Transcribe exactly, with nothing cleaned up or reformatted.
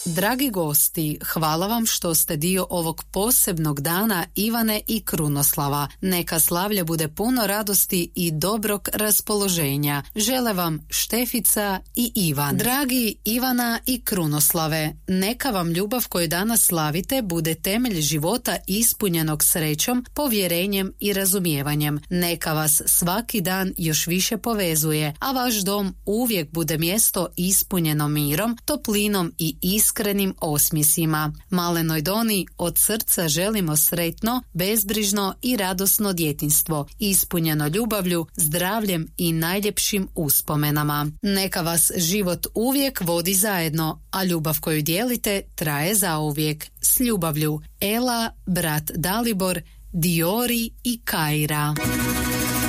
Dragi gosti, hvala vam što ste dio ovog posebnog dana Ivane i Krunoslava. Neka slavlje bude puno radosti i dobrog raspoloženja. Žele vam Štefica i Ivan. Dragi Ivana i Krunoslave, neka vam ljubav koju danas slavite bude temelj života ispunjenog srećom, povjerenjem i razumijevanjem. Neka vas svaki dan još više povezuje, a vaš dom uvijek bude mjesto ispunjeno mirom, toplinom i iskrenim osmjesima. Malenoj Doni od srca želimo sretno, bezbrižno i radosno djetinjstvo, ispunjeno ljubavlju, zdravljem i najljepšim uspomenama. Neka vas život uvijek vodi zajedno, a ljubav koju dijelite traje zauvijek. S ljubavlju, Ela, brat Dalibor, Diori i Kaira.